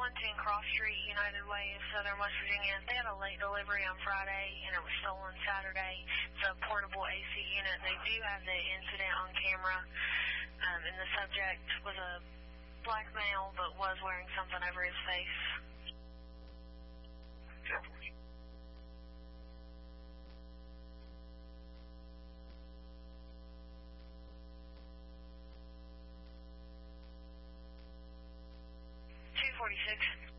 212 Cross Street, United Way of Southern West Virginia. They had a late delivery on Friday, and it was stolen Saturday. It's a portable AC unit. They do have the incident on camera, and the subject was a black male, but was wearing something over his face. 246.